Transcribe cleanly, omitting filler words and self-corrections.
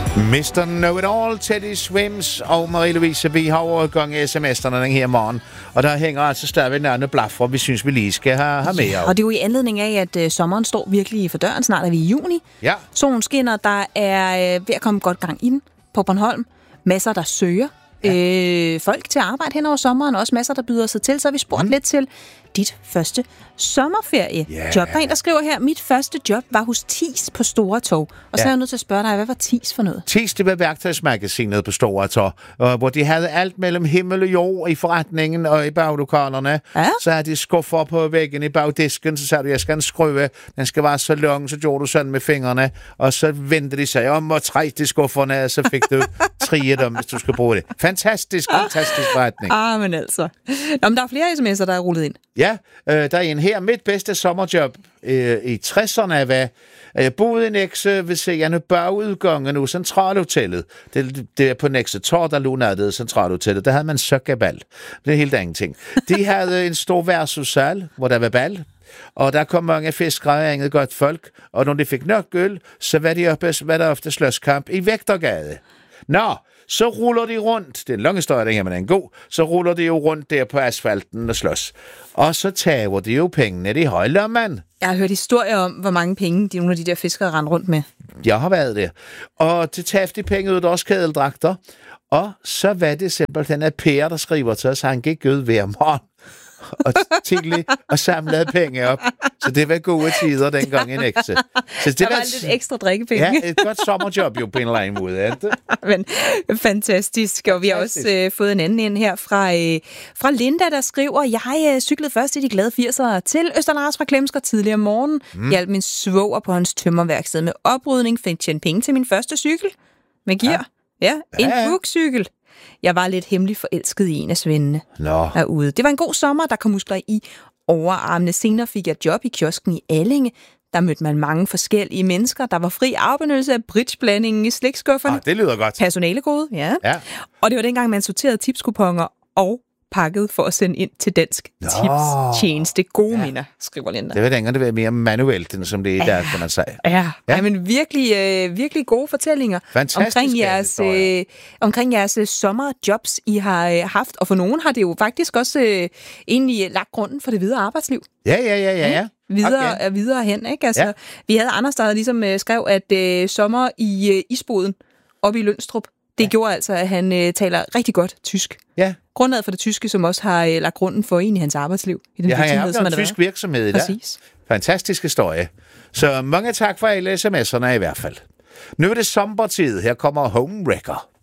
Mr. Know-it-all, Teddy Swims og Marie-Louise, vi har overgang i sms'erne den her morgen, og der hænger altså stadigvæk nærmere blaffer, vi synes, vi lige skal have med. Og det er jo i anledning af, at sommeren står virkelig for døren. Snart er vi i juni. Ja. Solen skinner, der er ved at komme godt gang i den på Bornholm. Masser, der søger folk til at arbejde hen over sommeren, også masser, der byder sig til. Så har vi spurgt lidt til dit første sommerferie. Job. Der er en, der skriver her, mit første job var hos Thies på Store Torv. Og så er jeg nødt til at spørge dig, hvad var Thies for noget? Thies, det var værktøjsmagasinet på Store Torv, hvor de havde alt mellem himmel og jord i forretningen og i baglokalerne. Ja? Så havde de skuffer på væggen i bagdisken, så sagde du, jeg skal en skrue, den skal være så lang, så gjorde du sådan med fingrene, og så vendte de sig om og træk skufferne, og så fik du 3 af dem, hvis du skal bruge det. Fantastisk forretning. Men altså. Nå, men der er flere sms'er, der er rullet ind. Ja, der er en her. Mit bedste sommerjob i 60'erne var, jeg boede i Nexø ved siden af bagudgangen af Centralhotellet. Det er på Nexø Torv, der lå nede Centralhotellet. Der havde man søkkebal. Det er helt anden ting. De havde en stor værtshusal, hvor der var bal. Og der kom mange fiskere og andet godt folk. Og når de fik nok øl, så var der ofte slåskamp i Vægtergade. Nå, så ruller de rundt. Det er en lang historie, den her, men den er god. Så ruller de jo rundt der på asfalten og slås. Og så tager de jo pengene, de holder man. Jeg har hørt historier om, hvor mange penge nogle af de der fiskere rendte rundt med. Jeg har været der. Og til tabte de penge ud af deres kædeldragter. Og så var det simpelthen at Per, der skriver til os, han gik ud hver morgen og tidlig og samlede penge op. Så det var gode tider dengang i Nexø. Så det var lidt ekstra drikkepenge. Ja, et godt sommerjob jo på en eller anden måde. Men fantastisk. Og vi har også fået en anden ind her fra Linda, der skriver, jeg cyklede først i de glade 80'ere til Østerlars fra Klemsker tidligere om morgenen. Hjalp min svoger på hans tømmerværksted med oprydning, fik tjent penge til min første cykel med gear. Ja, en bugcykel. Jeg var lidt hemmelig forelsket i en af svendene herude. Det var en god sommer, der kom muskler i overarmene. Senere fik jeg job i kiosken i Allinge. Der mødte man mange forskellige mennesker. Der var fri afbenyttelse af bridgeblandingen i slikskufferne. Det lyder godt. Personalegode, ja. Og det var dengang, man sorterede tipskuponer og pakket for at sende ind til Dansk Tipstjeneste. Gode minder, skriver Linda. Det var dengang, det var mere manuelt, end som det er i dag, kan man sige. Ja, men virkelig gode fortællinger omkring jeres sommerjobs, I har haft. Og for nogen har det jo faktisk også egentlig lagt grunden for det videre arbejdsliv. Ja. Videre hen, ikke? Altså, vi havde Anders, der ligesom skrev, at sommer i isboden oppe i Lønstrup, det gjorde altså, at han taler rigtig godt tysk. Ja. Grundlaget for det tyske, som også har lagt grunden for egentlig hans arbejdsliv. I den virksomhed, som en tysk virksomhed i dag. Præcis. Fantastisk historie. Så mange tak for alle sms'erne i hvert fald. Nu er det sommertid. Her kommer Home Wrecker.